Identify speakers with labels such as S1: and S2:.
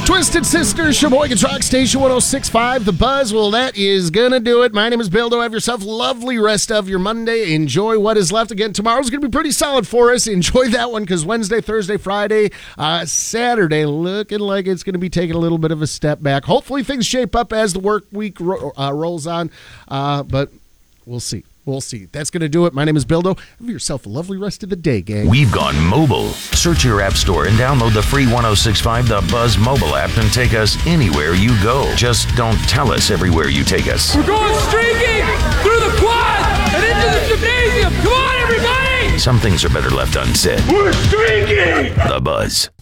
S1: Twisted Sisters, Sheboygan Rock Station 106.5, The Buzz. Well, that is going to do it. My name is Bildo. Have yourself a lovely rest of your Monday. Enjoy what is left. Again, tomorrow's going to be pretty solid for us. Enjoy that one because Wednesday, Thursday, Friday, Saturday, looking like it's going to be taking a little bit of a step back. Hopefully things shape up as the work week rolls on, but we'll see. We'll see. That's going to do it. My name is Bildo. Have yourself a lovely rest of the day, gang.
S2: We've gone mobile. Search your app store and download the free 106.5 The Buzz mobile app and take us anywhere you go. Just don't tell us everywhere you take us.
S3: We're going streaking through the quad and into the gymnasium. Come on, everybody!
S2: Some things are better left unsaid.
S3: We're streaking!
S2: The Buzz.